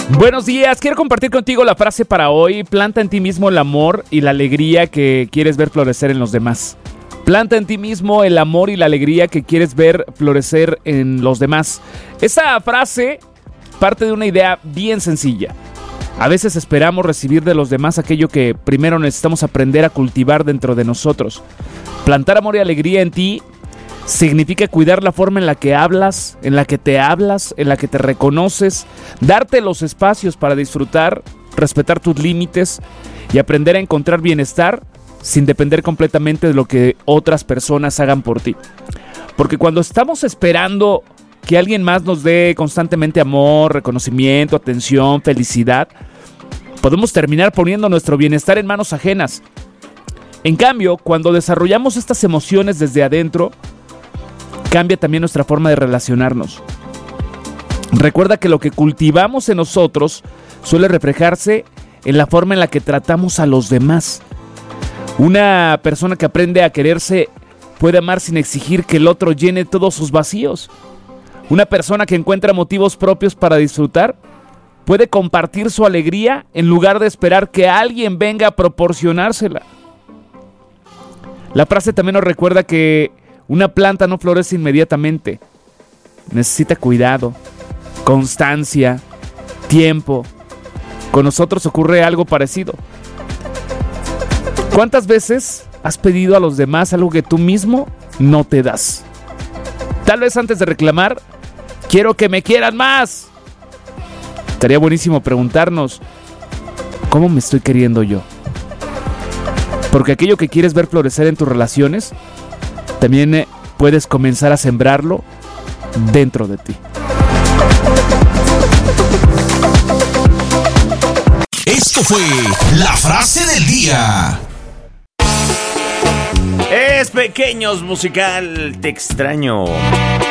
Buenos días, quiero compartir contigo la frase para hoy. Planta en ti mismo el amor y la alegría que quieres ver florecer en los demás. Planta en ti mismo el amor y la alegría que quieres ver florecer en los demás. Esa frase parte de una idea bien sencilla. A veces esperamos recibir de los demás aquello que primero necesitamos aprender a cultivar dentro de nosotros. Plantar amor y alegría en ti significa cuidar la forma en la que hablas, en la que te reconoces, darte los espacios para disfrutar, respetar tus límites y aprender a encontrar bienestar sin depender completamente de lo que otras personas hagan por ti. Porque cuando estamos esperando que alguien más nos dé constantemente amor, reconocimiento, atención, felicidad, podemos terminar poniendo nuestro bienestar en manos ajenas. En cambio, cuando desarrollamos estas emociones desde adentro, cambia también nuestra forma de relacionarnos. Recuerda que lo que cultivamos en nosotros suele reflejarse en la forma en la que tratamos a los demás. Una persona que aprende a quererse puede amar sin exigir que el otro llene todos sus vacíos. Una persona que encuentra motivos propios para disfrutar puede compartir su alegría en lugar de esperar que alguien venga a proporcionársela. La frase también nos recuerda que una planta no florece inmediatamente. Necesita cuidado, constancia, tiempo. Con nosotros ocurre algo parecido. ¿Cuántas veces has pedido a los demás algo que tú mismo no te das? Tal vez antes de reclamar, quiero que me quieran más. Estaría buenísimo preguntarnos, ¿cómo me estoy queriendo yo? Porque aquello que quieres ver florecer en tus relaciones, también puedes comenzar a sembrarlo dentro de ti. Esto fue la frase del día. Es Pequeños Musical, te extraño.